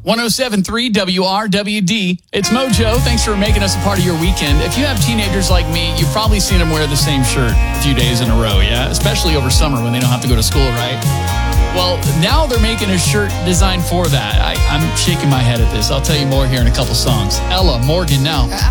107.3 WRWD. It's Mojo. Thanks for making us a part of your weekend. If you have teenagers like me, you've probably seen them wear the same shirt a few days in a row, yeah? Especially over summer when they don't have to go to school, right? Well, now they're making a shirt designed for that. I'm shaking my head at this. I'll tell you more here in a couple songs. Ella Morgan now.